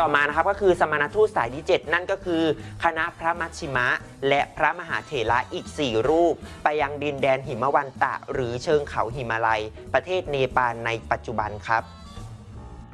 ต่อมานะครับก็คือสมณทูตสายที่ 7นั่นก็คือคณะพระมัชชิมะและพระมหาเถระอีก4รูปไปยังดินแดนหิมวันตะหรือเชิงเขาหิมาลัยประเทศเนปาลในปัจจุบันครับ